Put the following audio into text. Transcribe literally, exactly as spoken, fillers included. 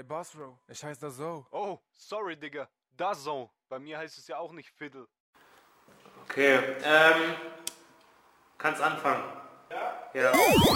Ey, Bosro, ich heiße da so. Oh, sorry, Digga. Da so. Bei mir heißt es ja auch nicht Fiddle. Okay, ähm, kannst anfangen. Ja? Ja.